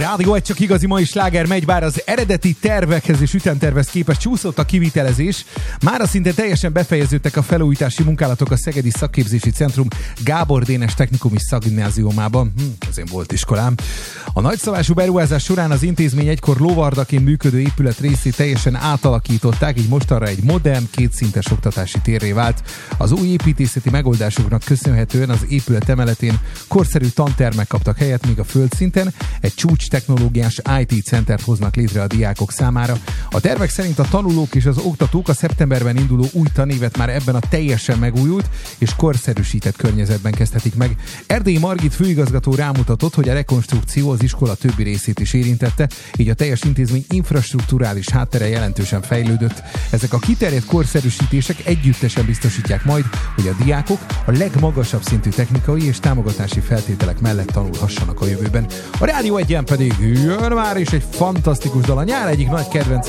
Rádió egy csak igazi mai sláger megy, bár az eredeti tervekhez és ütemtervhez képest csúszott a kivitelezés. Mára szinte teljesen befejeződtek a felújítási munkálatok a Szegedi Szakképzési Centrum Gábor Dénes Technikum és Szakgimnáziumában. Ezért volt iskolám. A nagyszabású beruházás során az intézmény egykor lovardaként működő épület részét teljesen átalakították, így mostanra egy modern, kétszintes oktatási térré vált. Az új építészeti megoldásoknak köszönhetően az épület emeletén korszerű tantermek kaptak helyet, míg a földszinten egy csúcs technológiás IT centert hoznak létre a diákok számára. A tervek szerint a tanulók és az oktatók a szeptemberben induló új tanévet már ebben a teljesen megújult és korszerűsített környezetben kezdhetik meg. Erdélyi Margit főigazgató rámutatott, hogy a rekonstrukció az iskola többi részét is érintette, így a teljes intézmény infrastrukturális háttere jelentősen fejlődött. Ezek a kiterjedt korszerűsítések együttesen biztosítják majd, hogy a diákok a legmagasabb szintű technikai és támogatási feltételek mellett tanulhassanak a jövőben. A Rádió Egyen pedig jön már is egy fantasztikus dal, a nyár egyik nagy kedvence,